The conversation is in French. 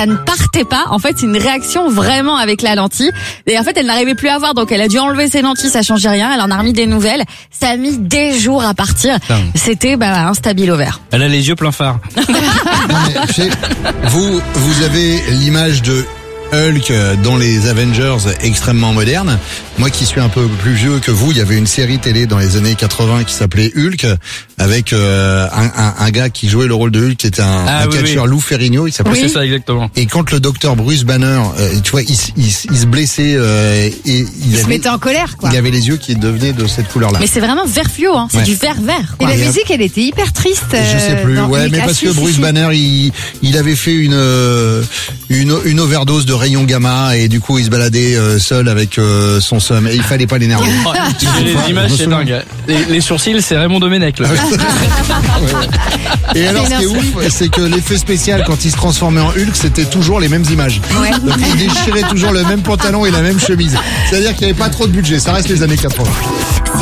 ça ne partait pas. En fait, c'est une réaction vraiment avec la lentille. Et en fait, elle n'arrivait plus à voir, donc elle a dû enlever ses lentilles, ça changeait rien. Elle en a remis des nouvelles. Ça a mis des jours à partir. C'était un stabilo vert. Elle a les yeux plein phare. Non, mais, vous avez l'image de Hulk dans les Avengers extrêmement moderne. Moi qui suis un peu plus vieux que vous, il y avait une série télé dans les années 80 qui s'appelait Hulk, avec un gars qui jouait le rôle de Hulk, qui était un catcheur, Lou Ferrigno, il s'appelait. C'est ça exactement. Et quand le docteur Bruce Banner, tu vois, il se blessait et il se mettait en colère, quoi. Il avait les yeux qui devenaient de cette couleur-là. Mais c'est vraiment vert fluo, hein. C'est du vert. Et la musique, elle était hyper triste. Je sais plus. Mais parce que Bruce Banner, il avait fait une overdose de rayons gamma et du coup il se baladait seul avec son seum et il fallait pas l'énerver. Les images, c'est dingue. Les sourcils, c'est Raymond Domenech, là. Et alors, ce qui est ouf, c'est que l'effet spécial, quand il se transformait en Hulk, c'était toujours les mêmes images. Donc, il déchirait toujours le même pantalon et la même chemise. C'est-à-dire qu'il n'y avait pas trop de budget. Ça reste les années 80.